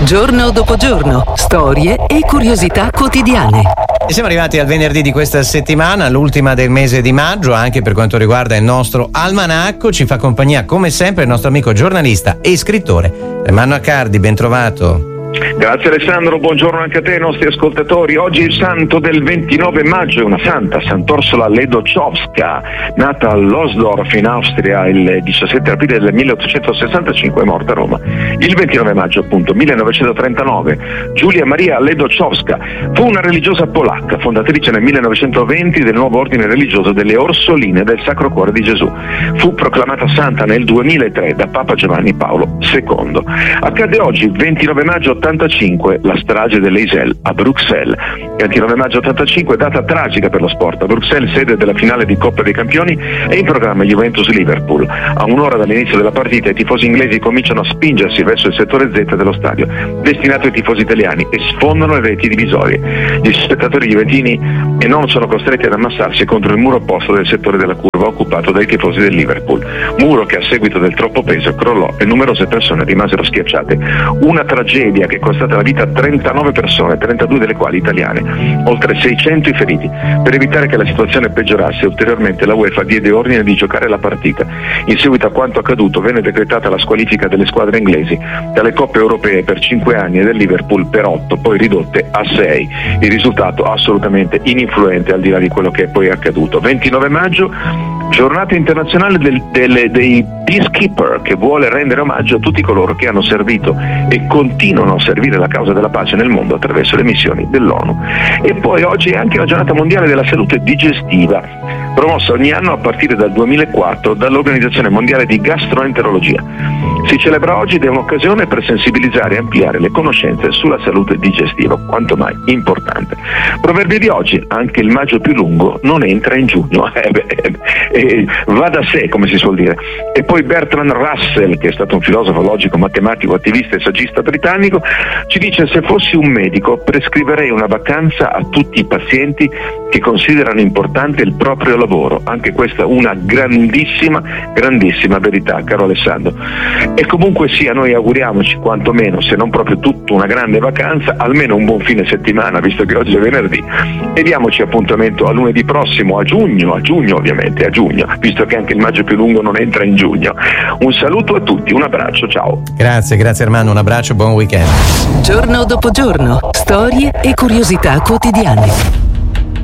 Giorno dopo giorno, storie e curiosità quotidiane. E siamo arrivati al venerdì di questa settimana, l'ultima del mese di maggio, anche per quanto riguarda il nostro almanacco. Ci fa compagnia come sempre il nostro amico giornalista e scrittore Ermanno Accardi. Ben trovato. Grazie Alessandro, buongiorno anche a te, ai nostri ascoltatori. Oggi è il santo del 29 maggio, è una santa, Sant'Orsola Ledóchowska, nata a Losdorf in Austria il 17 aprile del 1865, è morta a Roma il 29 maggio appunto 1939. Giulia Maria Ledóchowska fu una religiosa polacca, fondatrice nel 1920 del nuovo ordine religioso delle Orsoline del Sacro Cuore di Gesù. Fu proclamata santa nel 2003 da Papa Giovanni Paolo II. Accade oggi, 29 maggio 85, la strage dell'Eisel a Bruxelles. 29 maggio 85, data tragica per lo sport. A Bruxelles, sede della finale di Coppa dei Campioni, è in programma Juventus-Liverpool. A un'ora dall'inizio della partita i tifosi inglesi cominciano a spingersi verso il settore Z dello stadio, destinato ai tifosi italiani, e sfondano le reti divisorie. Gli spettatori juventini e non sono costretti ad ammassarsi contro il muro opposto del settore della curva occupato dai tifosi del Liverpool. Muro che a seguito del troppo peso crollò e numerose persone rimasero schiacciate. Una tragedia che è costata la vita a 39 persone, 32 delle quali italiane, oltre 600 i feriti. Per evitare che la situazione peggiorasse ulteriormente, la UEFA diede ordine di giocare la partita. In seguito a quanto accaduto venne decretata la squalifica delle squadre inglesi dalle coppe europee per 5 anni e del Liverpool per 8, poi ridotte a 6. Il risultato assolutamente ininfluente al di là di quello che è poi accaduto. 29 maggio, giornata internazionale dei peacekeeper, che vuole rendere omaggio a tutti coloro che hanno servito e continuano a servire la causa della pace nel mondo attraverso le missioni dell'ONU. E poi oggi è anche la giornata mondiale della salute digestiva, promossa ogni anno a partire dal 2004 dall'Organizzazione Mondiale di Gastroenterologia. Si celebra oggi ed è un'occasione per sensibilizzare e ampliare le conoscenze sulla salute digestiva, quanto mai importante. Proverbio di oggi: anche il maggio più lungo non entra in giugno. Va da sé, come si suol dire. E poi Bertrand Russell, che è stato un filosofo logico, matematico, attivista e saggista britannico, ci dice: se fossi un medico prescriverei una vacanza a tutti i pazienti che considerano importante il proprio lavoro. Anche questa una grandissima verità, caro Alessandro. E comunque sia, noi auguriamoci quantomeno, se non proprio tutta una grande vacanza, almeno un buon fine settimana, visto che oggi è venerdì, e diamoci appuntamento a lunedì prossimo, a giugno ovviamente, visto che anche il maggio più lungo non entra in giugno. Un saluto a tutti, un abbraccio, ciao. Grazie Ermanno, un abbraccio, buon weekend. Giorno dopo giorno, storie e curiosità quotidiane.